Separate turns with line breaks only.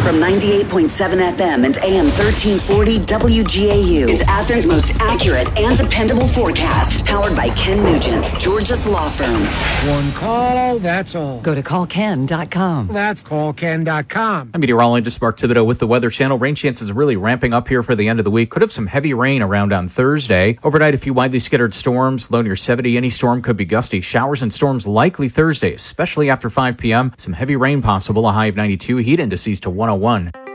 From 98.7 FM and AM 1340 WGAU, it's Athens' most accurate and dependable forecast. Powered by Ken Nugent, Georgia's law firm.
One call, that's all.
Go to callken.com.
That's callken.com.
I'm meteorologist Mark Thibodeau with the Weather Channel. Rain chances really ramping up here for the end of the week. Could have some heavy rain around on Thursday. Overnight, a few widely scattered storms. Low near 70. Any storm could be gusty. Showers and storms likely Thursday, especially after 5 p.m. Some heavy rain possible. A high of 92. Heat indices to 101.